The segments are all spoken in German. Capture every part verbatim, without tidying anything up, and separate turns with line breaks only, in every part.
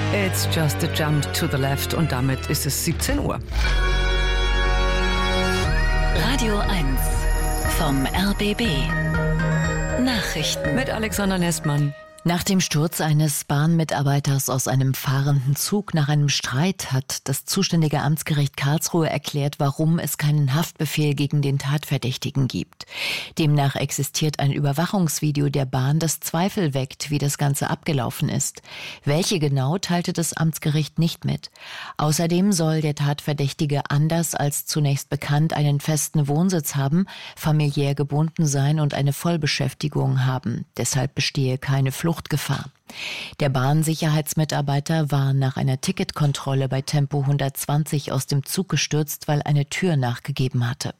It's just a jump to the left und damit ist es siebzehn Uhr.
Radio eins vom R B B. Nachrichten
mit Alexander Nestmann.
Nach dem Sturz eines Bahnmitarbeiters aus einem fahrenden Zug nach einem Streit hat das zuständige Amtsgericht Karlsruhe erklärt, warum es keinen Haftbefehl gegen den Tatverdächtigen gibt. Demnach existiert ein Überwachungsvideo der Bahn, das Zweifel weckt, wie das Ganze abgelaufen ist. Welche genau, teilte das Amtsgericht nicht mit. Außerdem soll der Tatverdächtige anders als zunächst bekannt einen festen Wohnsitz haben, familiär gebunden sein und eine Vollbeschäftigung haben. Deshalb bestehe keine Flucht. Fluchtgefahr. Der Bahnsicherheitsmitarbeiter war nach einer Ticketkontrolle bei Tempo hundertzwanzig aus dem Zug gestürzt, weil eine Tür nachgegeben hatte.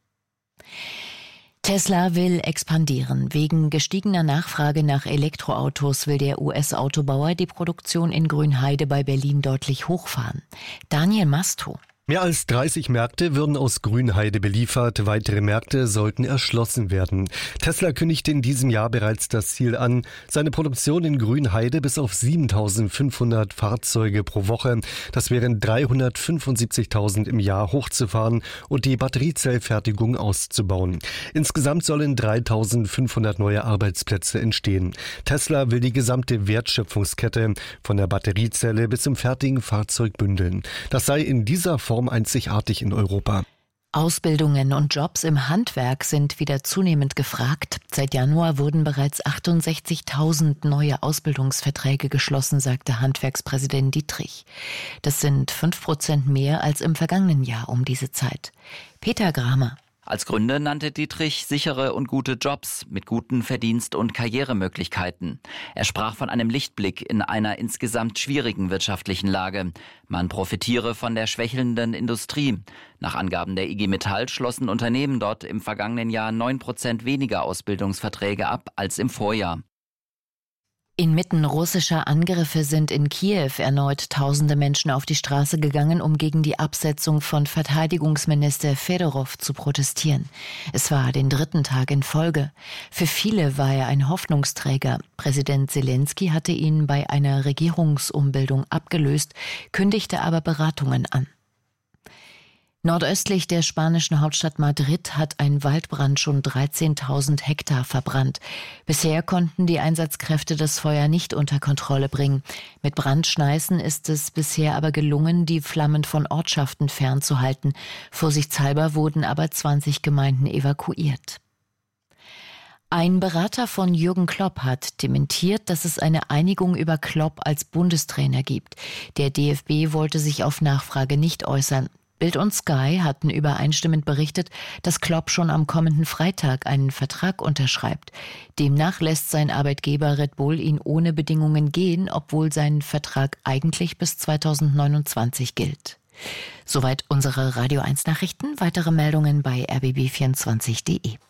Tesla will expandieren. Wegen gestiegener Nachfrage nach Elektroautos will der U S-Autobauer die Produktion in Grünheide bei Berlin deutlich hochfahren. Daniel Masto.
Mehr als dreißig Märkte würden aus Grünheide beliefert, weitere Märkte sollten erschlossen werden. Tesla kündigte in diesem Jahr bereits das Ziel an, seine Produktion in Grünheide bis auf siebentausendfünfhundert Fahrzeuge pro Woche, das wären dreihundertfünfundsiebzigtausend im Jahr, hochzufahren und die Batteriezellfertigung auszubauen. Insgesamt sollen dreitausendfünfhundert neue Arbeitsplätze entstehen. Tesla will die gesamte Wertschöpfungskette von der Batteriezelle bis zum fertigen Fahrzeug bündeln. Das sei in dieser Form einzigartig in Europa.
Ausbildungen und Jobs im Handwerk sind wieder zunehmend gefragt. Seit Januar wurden bereits achtundsechzigtausend neue Ausbildungsverträge geschlossen, sagte Handwerkspräsident Dietrich. Das sind fünf Prozent mehr als im vergangenen Jahr um diese Zeit. Peter Gramer.
Als Gründe nannte Dietrich sichere und gute Jobs mit guten Verdienst- und Karrieremöglichkeiten. Er sprach von einem Lichtblick in einer insgesamt schwierigen wirtschaftlichen Lage. Man profitiere von der schwächelnden Industrie. Nach Angaben der I G Metall schlossen Unternehmen dort im vergangenen Jahr neun Prozent weniger Ausbildungsverträge ab als im Vorjahr.
Inmitten russischer Angriffe sind in Kiew erneut tausende Menschen auf die Straße gegangen, um gegen die Absetzung von Verteidigungsminister Fedorov zu protestieren. Es war den dritten Tag in Folge. Für viele war er ein Hoffnungsträger. Präsident Zelensky hatte ihn bei einer Regierungsumbildung abgelöst, kündigte aber Beratungen an. Nordöstlich der spanischen Hauptstadt Madrid hat ein Waldbrand schon dreizehntausend Hektar verbrannt. Bisher konnten die Einsatzkräfte das Feuer nicht unter Kontrolle bringen. Mit Brandschneißen ist es bisher aber gelungen, die Flammen von Ortschaften fernzuhalten. Vorsichtshalber wurden aber zwanzig Gemeinden evakuiert. Ein Berater von Jürgen Klopp hat dementiert, dass es eine Einigung über Klopp als Bundestrainer gibt. Der D F B wollte sich auf Nachfrage nicht äußern. Bild und Sky hatten übereinstimmend berichtet, dass Klopp schon am kommenden Freitag einen Vertrag unterschreibt. Demnach lässt sein Arbeitgeber Red Bull ihn ohne Bedingungen gehen, obwohl sein Vertrag eigentlich bis zweitausendneunundzwanzig gilt. Soweit unsere Radio eins Nachrichten. Weitere Meldungen bei r b b vierundzwanzig punkt d e.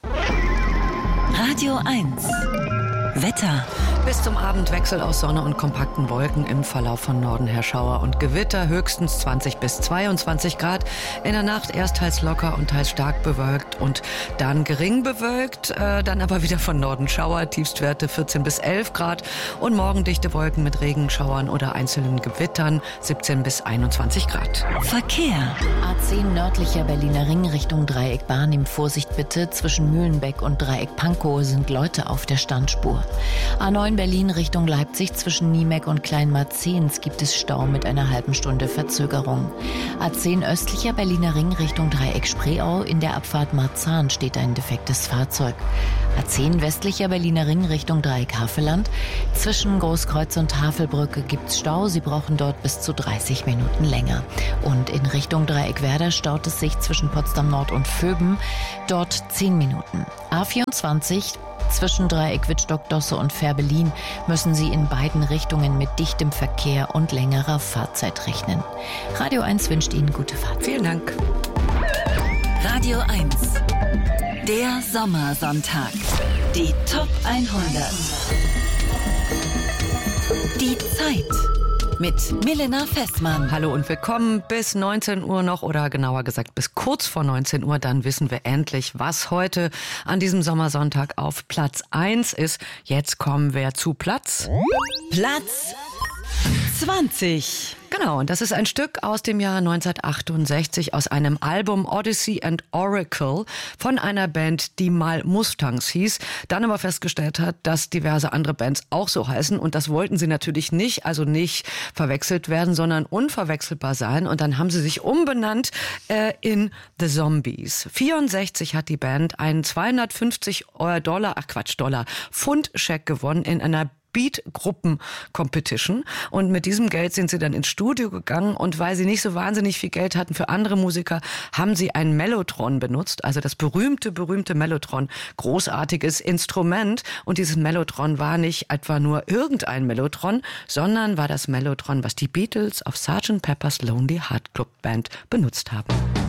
Radio eins Wetter.
Bis zum Abend Wechsel aus Sonne und kompakten Wolken, im Verlauf von Norden her Schauer und Gewitter, höchstens zwanzig bis zweiundzwanzig Grad. In der Nacht erst teils locker und teils stark bewölkt und dann gering bewölkt, äh, dann aber wieder von Norden Schauer, Tiefstwerte vierzehn bis elf Grad und morgen dichte Wolken mit Regenschauern oder einzelnen Gewittern, siebzehn bis einundzwanzig Grad.
Verkehr.
A zehn nördlicher Berliner Ring Richtung Dreieck Bahn, nehmt Vorsicht bitte, zwischen Mühlenbeck und Dreieck Pankow sind Leute auf der Standspur. A neun Berlin Richtung Leipzig zwischen Niemeck und Kleinmarzens gibt es Stau mit einer halben Stunde Verzögerung. A zehn östlicher Berliner Ring Richtung Dreieck Spreeau, in der Abfahrt Marzahn steht ein defektes Fahrzeug. A zehn westlicher Berliner Ring Richtung Dreieck Havelland. Zwischen Großkreuz und Havelbrücke gibt's Stau, Sie brauchen dort bis zu dreißig Minuten länger. Und in Richtung Dreieck Werder staut es sich zwischen Potsdam Nord und Vöben, dort zehn Minuten. A vierundzwanzig zwischen Dreieck Wittstock-Dosse und Fährberlin müssen Sie in beiden Richtungen mit dichtem Verkehr und längerer Fahrzeit rechnen. Radio eins wünscht Ihnen gute Fahrt.
Vielen Dank.
Radio eins. Der Sommersonntag. Die Top hundert. Die Zeit. Mit Milena Fessmann.
Hallo und willkommen bis neunzehn Uhr noch, oder genauer gesagt bis kurz vor neunzehn Uhr. Dann wissen wir endlich, was heute an diesem Sommersonntag auf Platz eins ist. Jetzt kommen wir zu Platz
Platz zwanzig.
Genau, und das ist ein Stück aus dem Jahr neunzehnhundertachtundsechzig aus einem Album Odyssey and Oracle von einer Band, die mal Mustangs hieß, dann aber festgestellt hat, dass diverse andere Bands auch so heißen und das wollten sie natürlich nicht, also nicht verwechselt werden, sondern unverwechselbar sein und dann haben sie sich umbenannt äh, in The Zombies. vierundsechzig hat die Band einen zweihundertfünfzig Dollar, ach Quatsch, Dollar, Pfund-Scheck gewonnen in einer Beat-Gruppen-Competition und mit diesem Geld sind sie dann ins Studio gegangen und weil sie nicht so wahnsinnig viel Geld hatten für andere Musiker, haben sie ein Mellotron benutzt, also das berühmte, berühmte Mellotron, großartiges Instrument und dieses Mellotron war nicht etwa nur irgendein Mellotron, sondern war das Mellotron, was die Beatles auf Sergeant Pepper's Lonely Hearts Club Band benutzt haben.